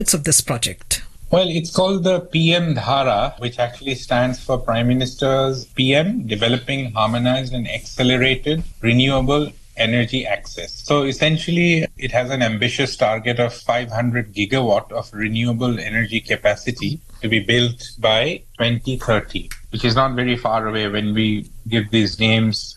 of this project? Well, it's called the PM Dhara, which actually stands for Prime Minister's PM, Developing Harmonized and Accelerated Renewable Energy Access. So essentially, it has an ambitious target of 500 gigawatt of renewable energy capacity to be built by 2030, which is not very far away. When we give these names,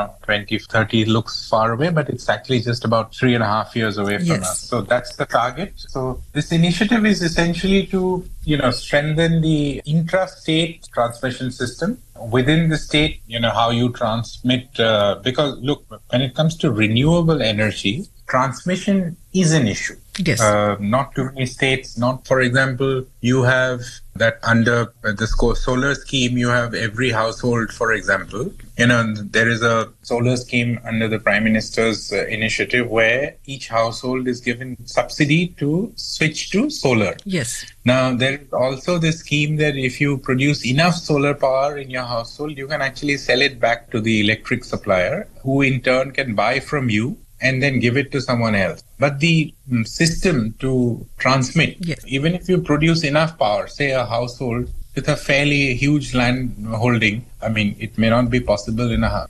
2030 looks far away, but it's actually just about 3.5 years away from us. So that's the target. So this initiative is essentially to, strengthen the intra-state transmission system within the state, how you transmit, because look, when it comes to renewable energy, transmission is an issue. Yes. Not too many states, for example, you have that under the solar scheme, you have every household, for example, there is a solar scheme under the Prime Minister's initiative where each household is given subsidy to switch to solar. Yes. Now, there is also this scheme that if you produce enough solar power in your household, you can actually sell it back to the electric supplier, who in turn can buy from you and then give it to someone else. But the system to transmit, even if you produce enough power, say a household with a fairly huge land holding, it may not be possible in a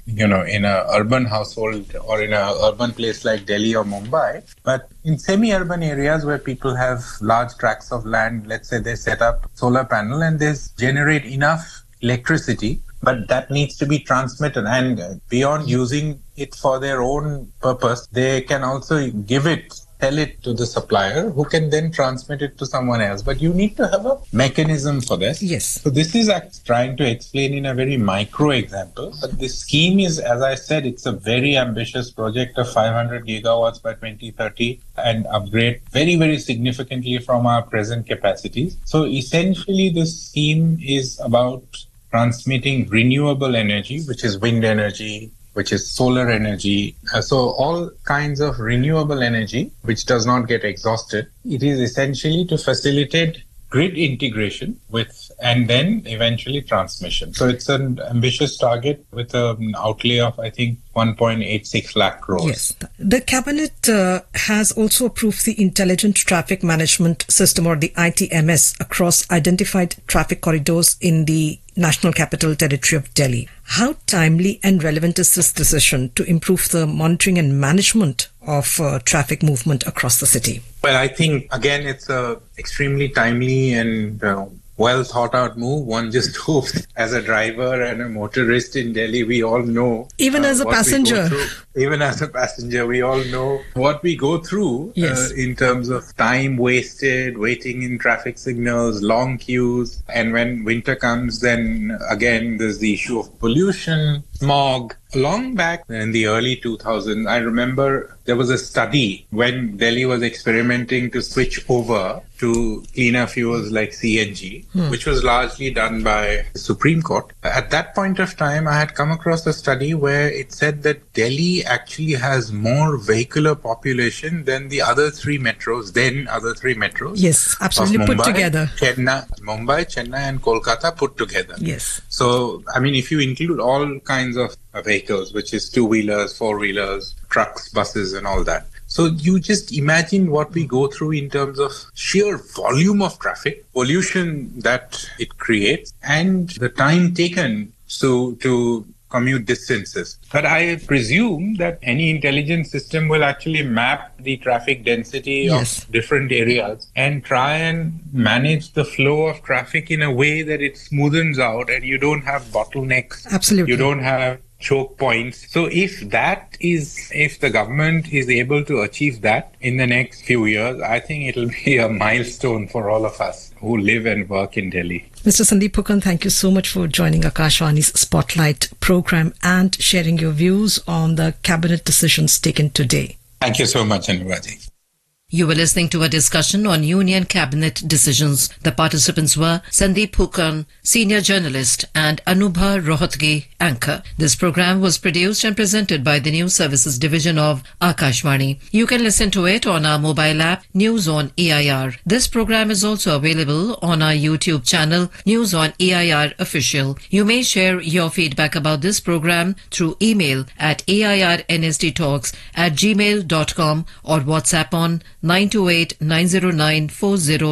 urban household or in a urban place like Delhi or Mumbai, but in semi-urban areas where people have large tracts of land, let's say they set up solar panel and they generate enough electricity, but that needs to be transmitted, and beyond using it for their own purpose, they can also sell it to the supplier, who can then transmit it to someone else. But you need to have a mechanism for this. Yes. So this is trying to explain in a very micro example. But this scheme is, as I said, it's a very ambitious project of 500 gigawatts by 2030 and upgrade very, very significantly from our present capacities. So essentially, this scheme is about transmitting renewable energy, which is wind energy, which is solar energy. So all kinds of renewable energy, which does not get exhausted. It is essentially to facilitate grid integration and then eventually transmission. So it's an ambitious target with an outlay of, I think, 1.86 lakh crores. Yes. The cabinet has also approved the Intelligent Traffic Management System, or the ITMS, across identified traffic corridors in the National Capital Territory of Delhi. How timely and relevant is this decision to improve the monitoring and management of traffic movement across the city? Well, I think, again, it's a extremely timely and well thought out move. One just hopes, as a driver and a motorist in Delhi, we all know. Even as a passenger. Even as a passenger, we all know what we go through in terms of time wasted, waiting in traffic signals, long queues. And when winter comes, then again, there's the issue of pollution, smog. Long back in the early 2000s, I remember there was a study when Delhi was experimenting to switch over to cleaner fuels like CNG, which was largely done by the Supreme Court. At that point of time, I had come across a study where it said that Delhi actually has more vehicular population than the other three metros. Yes, absolutely. Mumbai, put together. Mumbai, Chennai and Kolkata put together. Yes. So, if you include all kinds of vehicles, which is two-wheelers, four-wheelers, trucks, buses and all that. So you just imagine what we go through in terms of sheer volume of traffic, pollution that it creates, and the time taken to commute distances. But I presume that any intelligent system will actually map the traffic density of different areas and try and manage the flow of traffic in a way that it smoothens out and you don't have bottlenecks. Absolutely. You don't have choke points. So if the government is able to achieve that in the next few years, I think it'll be a milestone for all of us who live and work in Delhi. Mr. Sandeep Phukkan, thank you so much for joining Akashvani's Spotlight program and sharing your views on the cabinet decisions taken today. Thank you so much, Anuradhi. You were listening to a discussion on Union Cabinet decisions. The participants were Sandeep Phukkan, senior journalist, and Anubha Rohatgi, anchor. This program was produced and presented by the News Services Division of Akashvani. You can listen to it on our mobile app, News on AIR. This program is also available on our YouTube channel, News on AIR Official. You may share your feedback about this program through email at airnsttalks@gmail.com or WhatsApp on 928 909 40